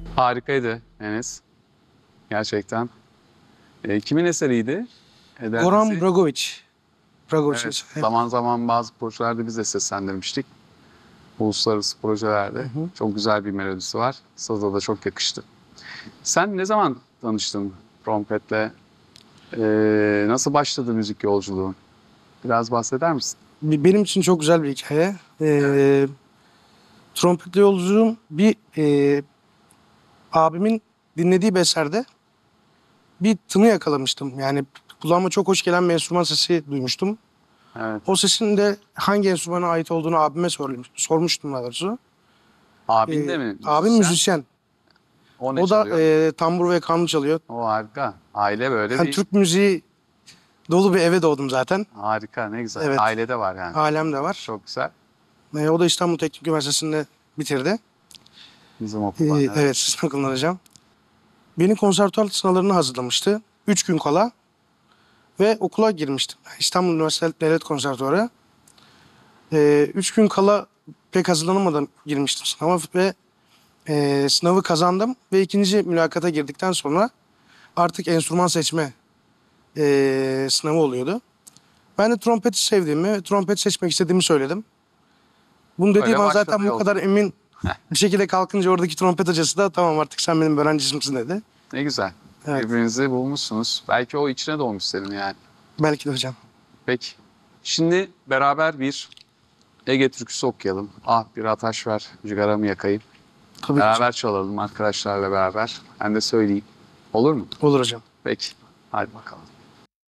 Harikaydı Enes. Gerçekten. Kimin eseriydi? Goran Ederlisi. Dragovic. Dragovic'in Evet. eseri. Zaman zaman bazı projelerde biz de seslendirmiştik. Uluslararası Hı projelerde. hı. Çok güzel bir melodisi var. Saza da çok yakıştı. Sen ne zaman tanıştın trompetle? Nasıl başladı müzik yolculuğun? Biraz bahseder misin? Benim için çok güzel bir hikaye. Trompetli yolculuğum abimin dinlediği bir eserde bir tını yakalamıştım. Yani kulağıma çok hoş gelen bir enstrüman sesi duymuştum. Evet. O sesin de hangi enstrümana ait olduğunu abime sormuştum daha doğrusu. Abin de mi Abim müzisyen? müzisyen. O ne O da çalıyor? tambur ve kanun çalıyor. O harika. Aile böyle Ben bir Türk müziği dolu bir eve doğdum zaten. harika. Ne güzel. Evet, Ailede var yani. ailem de var. Çok güzel. O da İstanbul Teknik Üniversitesi'nde bitirdi. Bizim okuldan. Evet. Evet, sizin okuldan hocam. Beni konservatuar sınavlarına hazırlamıştı. 3 gün kala ve okula girmiştim. İstanbul Üniversitesi Devlet Konservatuarı. 3 gün kala pek hazırlanamadan girmiştim sınava ve sınavı kazandım. Ve ikinci mülakata girdikten sonra artık enstrüman seçme sınavı oluyordu. Ben de trompeti sevdiğimi, trompet seçmek istediğimi söyledim. Bunu dediğim Öyle an başladı zaten bu kadar yolculuk. emin bir şekilde kalkınca oradaki trompet hocası da tamam artık sen benim öğrencimsin dedi. Ne güzel. Evet, Birbirinizi bulmuşsunuz. Belki o içine doğmuş senin yani. belki de hocam. Peki. Şimdi beraber bir Ege türküsü okuyalım. Ah bir ataş ver, cigaramı yakayım. Tabii ki hocam. Beraber çalalım arkadaşlarla beraber. Ben de söyleyeyim. Olur mu? Olur hocam. Peki. Hadi bakalım.